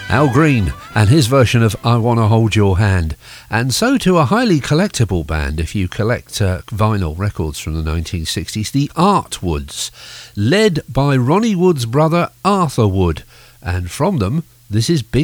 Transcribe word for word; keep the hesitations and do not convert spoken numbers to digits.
Al Green and his version of I Wanna Hold Your Hand. And so to a highly collectible band, if you collect uh, vinyl records from the nineteen sixties, the Art Woods, led by Ronnie Wood's brother Arthur Wood. And from them, this is Big